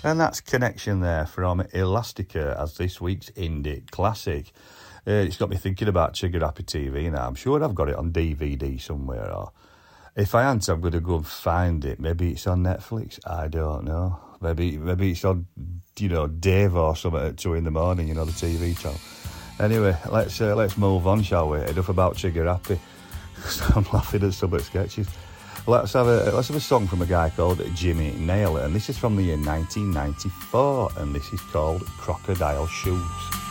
And that's Connection there from Elastica as this week's Indie Classic. It's got me thinking about Trigger Happy TV now. I'm sure I've got it on DVD somewhere, or if I haven't, I'm going to go and find it. Maybe it's on Netflix. I don't know. Maybe it's on, Dave or something at 2 a.m, the TV channel. Anyway, let's move on, shall we? Enough about Trigger Happy. I'm laughing at some of the sketches. Let's have a song from a guy called Jimmy Nail, and this is from the year 1994, and this is called Crocodile Shoes.